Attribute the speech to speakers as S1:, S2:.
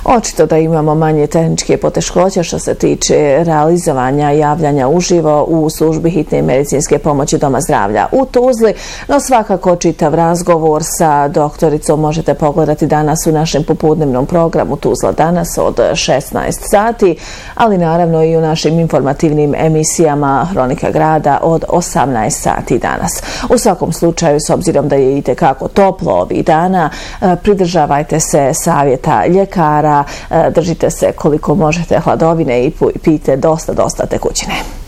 S1: Očito da imamo manje tehničke poteškoće što se tiče realizovanja javljanja uživo u službi hitne medicinske pomoći Doma zdravlja u Tuzli, no svakako čitav razgovor sa doktoricom možete pogledati danas u našem popodnevnom programu Tuzla danas od 16 sati, ali naravno i u našim informativnim emisijama Hronika grada od 18 sati danas. U svakom slučaju, s obzirom da je itekako toplo ovih dana, pridržavajte se savjeta ljekara, držite se koliko možete hladovine i pijte dosta tekućine.